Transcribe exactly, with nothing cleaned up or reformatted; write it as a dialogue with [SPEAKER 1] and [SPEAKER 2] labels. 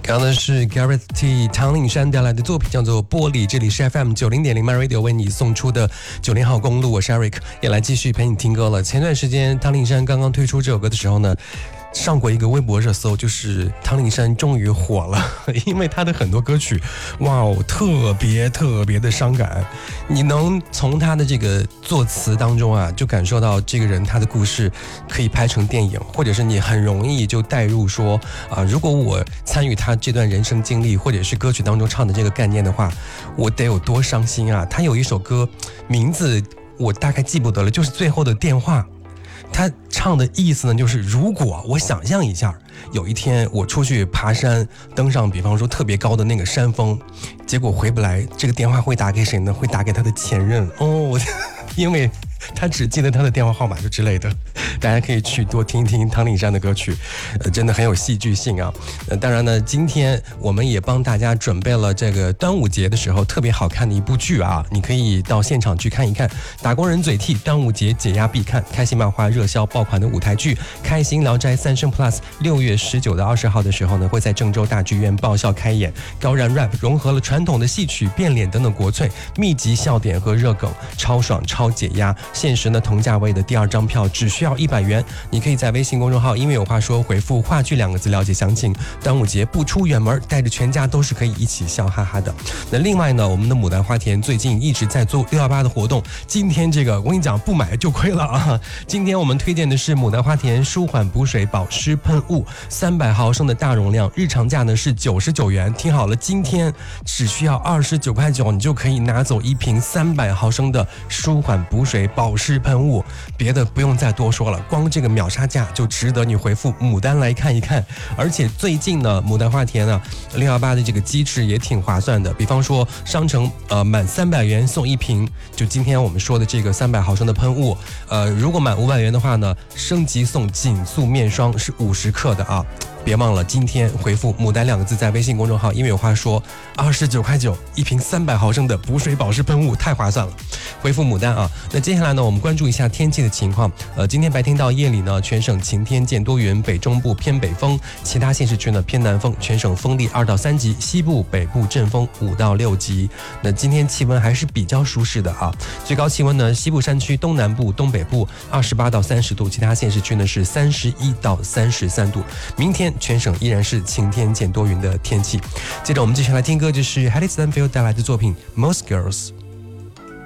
[SPEAKER 1] 刚刚的是 Gareth T 唐岭山带来的作品叫做《玻璃》，这里是 F M 九零点零 My Radio 为你送出的九零号公路，我是 Eric， 也来继续陪你听歌了。前段时间唐岭山刚刚推出这首歌的时候呢，上过一个微博热搜，就是唐岭山终于火了，因为他的很多歌曲，哇哦，特别特别的伤感。你能从他的这个作词当中啊，就感受到这个人他的故事可以拍成电影，或者是你很容易就带入说啊，如果我参与他这段人生经历，或者是歌曲当中唱的这个概念的话，我得有多伤心啊！他有一首歌，名字我大概记不得了，就是最后的电话。他唱的意思呢，就是如果我想象一下，有一天我出去爬山，登上比方说特别高的那个山峰，结果回不来，这个电话会打给谁呢？会打给他的前任哦，因为他只记得他的电话号码就之类的。大家可以去多听听唐岭山的歌曲，呃，真的很有戏剧性啊。呃，当然呢，今天我们也帮大家准备了这个端午节的时候特别好看的一部剧啊，你可以到现场去看一看。打工人嘴替，端午节解压必看，开心漫画热销爆款的舞台剧《开心聊斋三生 Plus》，六月十九到二十号的时候呢，会在郑州大剧院爆笑开演。高燃 rap 融合了传统的戏曲、变脸等等国粹，密集笑点和热梗，超爽超解压。限时呢，同价位的第二张票只需要一百元，你可以在微信公众号因为有话说回复话剧两个字了解详情。端午节不出远门，带着全家都是可以一起笑哈哈的。那另外呢，我们的牡丹花田最近一直在做六一八的活动，今天这个我跟你讲不买就亏了啊！今天我们推荐的是牡丹花田舒缓补水保湿喷雾，三百毫升的大容量，日常价呢是九十九元。听好了，今天只需要二十九块九，你就可以拿走一瓶三百毫升的舒缓补水保湿喷雾，别的不用再多说了，光这个秒杀价就值得你回复牡丹来看一看。而且最近呢，牡丹花田啊六一八的这个机制也挺划算的，比方说商城呃满三百元送一瓶，就今天我们说的这个三百毫升的喷雾，呃如果满五百元的话呢，升级送紧速面霜是五十克的啊。别忘了今天回复牡丹两个字，在微信公众号因为有话说，二十九块九一瓶三百毫升的补水保湿喷雾，太划算了，回复牡丹啊。那接下来呢，我们关注一下天气的情况。呃，今天白天到夜里呢，全省晴天见多云，北中部偏北风，其他县市区呢偏南风，全省风力二到三级，西部北部阵风五到六级。那今天气温还是比较舒适的啊，最高气温呢，西部山区、东南部、东北部二十八到三十度，其他县市区呢是三十一到三十三度。明天全省依然是晴天见多云的天气。接着我们继续来听歌，就是 Haley Stanfield 带来的作品 Most Girls。